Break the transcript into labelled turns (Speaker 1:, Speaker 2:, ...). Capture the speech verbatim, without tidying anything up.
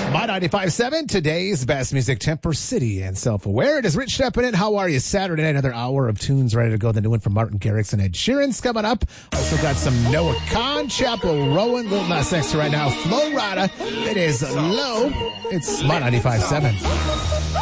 Speaker 1: My ninety-five point seven, today's best music, Temper City and Self-Aware. It is Rich stepping in. How are you? Saturday night, another hour of tunes ready to go. The new one from Martin Garrix and Ed Sheeran's coming up. Also got some Noah Khan, Chappell Rowan, Lil Nas X right now. Flo Rida. It is low. It's My ninety-five point seven.